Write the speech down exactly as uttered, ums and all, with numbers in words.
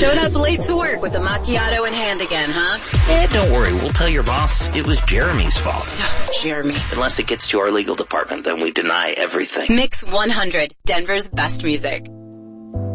Showed up late to work with a macchiato in hand again, huh? Eh, don't worry. We'll tell your boss it was Jeremy's fault. Oh, Jeremy. Unless it gets to our legal department, then we deny everything. Mix one hundred, Denver's best music.